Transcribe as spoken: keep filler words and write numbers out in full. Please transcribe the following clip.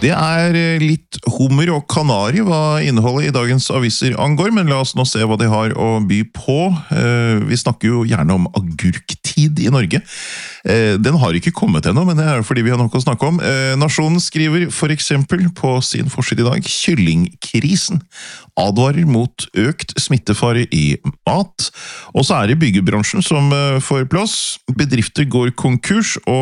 Det er litt hummer og kanari hva innholdet i dagens aviser angår, men la oss nå se hva de har å by på. Vi snakker jo gjerne om agurktid i Norge. Den har ikke kommet ennå, men det er fordi vi har nok å snakke om. Nasjonen skriver for eksempel på sin forside i dag kyllingkrisen. Advarer mot økt smittefare i mat. Og så er det byggebransjen som får plass. Bedrifter går konkurs, og